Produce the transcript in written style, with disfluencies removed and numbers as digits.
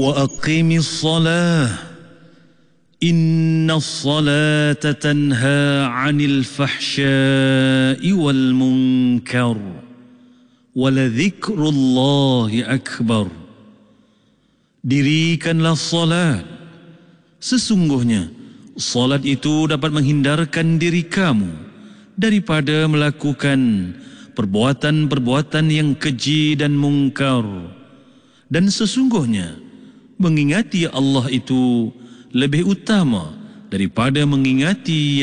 وأقم الصلاة إن الصلاة تنهى عن الفحشاء والمنكر ولذكر الله أكبر. Dirikanlah salat. Sesungguhnya salat itu dapat menghindarkan diri kamu daripada melakukan perbuatan-perbuatan yang keji dan mungkar. Dan sesungguhnya mengingati Allah itu lebih utama daripada mengingati